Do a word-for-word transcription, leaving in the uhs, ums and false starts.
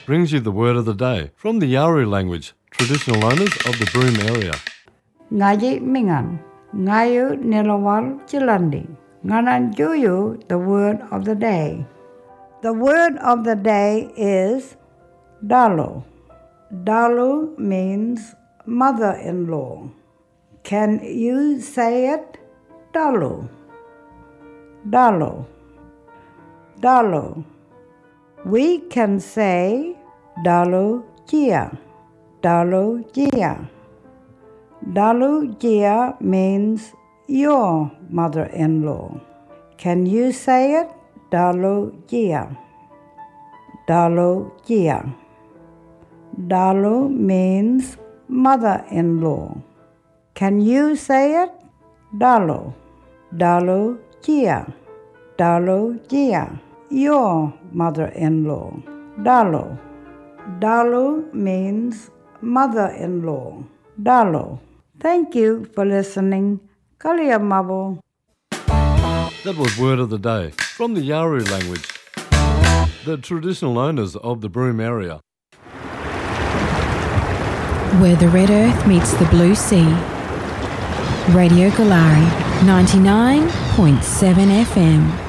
brings you the word of the day from the Yawuru language, traditional owners of the Broome area. Ngaji Mingan, Ngayu Nilawal Chilandi, Nganan Juyu, the word of the day. The word of the day is Dalu. Dalu means mother-in-law. Can you say it? Dalu. Dalu. Dalu. We can say Dalu Jia. Dalu Jia. Dalu Jia means your mother-in-law. Can you say it? Dalu Jia. Dalu Jia. Dalu means mother-in-law. Can you say it? Dalu. Dalu Jia. Dalu Jia. Your mother-in-law. Dalu. Dalu means mother-in-law. Dalu. Thank you for listening. Kalia Mabo. That was Word of the Day from the Yawuru language, the traditional owners of the Broome area. Where the red earth meets the blue sea. Radio Galari, ninety-nine point seven F M.